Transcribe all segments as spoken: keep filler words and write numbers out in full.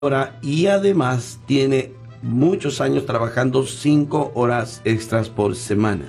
hora y además tiene muchos años trabajando cinco horas extras por semana.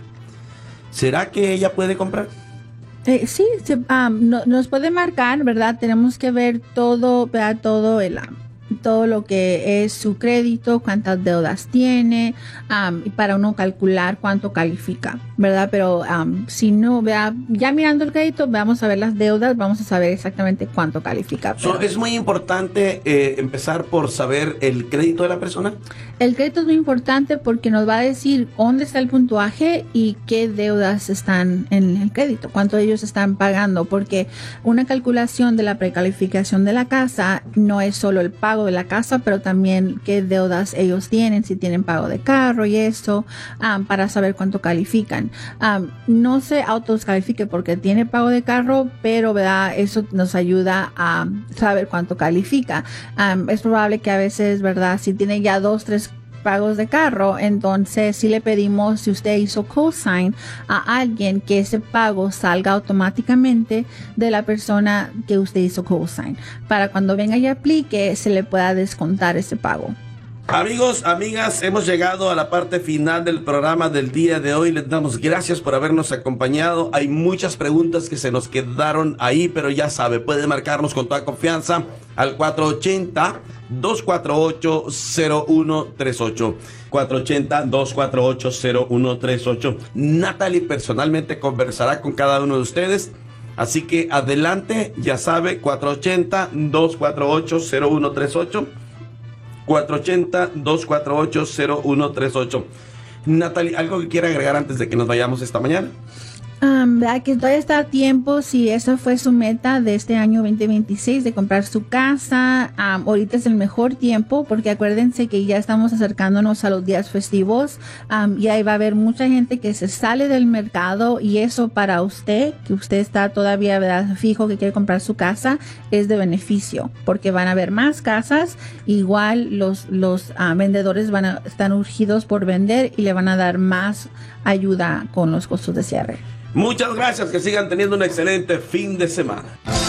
¿Será que ella puede comprar? Eh, sí, se, um, no, nos puede marcar, ¿verdad? Tenemos que ver todo, ¿verdad? Todo el... Um, todo lo que es su crédito, cuántas deudas tiene, um, y para uno calcular cuánto califica, ¿verdad? Pero um, si no, vea, ya mirando el crédito, vamos a ver las deudas, vamos a saber exactamente cuánto califica. So, ¿es muy importante eh, empezar por saber el crédito de la persona? El crédito es muy importante porque nos va a decir dónde está el puntuaje y qué deudas están en el crédito, cuánto ellos están pagando, porque una calculación de la precalificación de la casa no es solo el pago de la casa, pero también qué deudas ellos tienen, si tienen pago de carro y eso, um, para saber cuánto califican. Um, no se autocalifique porque tiene pago de carro, pero ¿verdad? Eso nos ayuda a saber cuánto califica. Um, es probable que a veces, ¿verdad? Si tiene ya dos, tres pagos de carro, entonces si le pedimos, si usted hizo cosign a alguien, que ese pago salga automáticamente de la persona que usted hizo cosign, para cuando venga y aplique se le pueda descontar ese pago. Amigos, amigas, hemos llegado a la parte final del programa del día de hoy. Les damos gracias por habernos acompañado. Hay muchas preguntas que se nos quedaron ahí, pero ya sabe, puede marcarnos con toda confianza al cuatro ochenta, dos cuatro ocho, cero uno tres ocho. cuatro ochenta, dos cuatro ocho, cero uno tres ocho. Natalie personalmente conversará con cada uno de ustedes. Así que adelante, ya sabe, cuatro ochenta, dos cuatro ocho, cero uno tres ocho. cuatro ochenta, dos cuatro ocho, cero uno tres ocho. Natalie, ¿algo que quiera agregar antes de que nos vayamos esta mañana? Um, ¿verdad? Que todavía está a tiempo, si esa fue su meta de este año veinte veintiséis, de comprar su casa. Um, ahorita es el mejor tiempo, porque acuérdense que ya estamos acercándonos a los días festivos, um, y ahí va a haber mucha gente que se sale del mercado, y eso para usted, que usted está todavía, ¿verdad?, fijo que quiere comprar su casa, es de beneficio, porque van a haber más casas. Igual los, los uh, vendedores van a estar urgidos por vender y le van a dar más ayuda con los costos de cierre. Muchas gracias, que sigan teniendo un excelente fin de semana.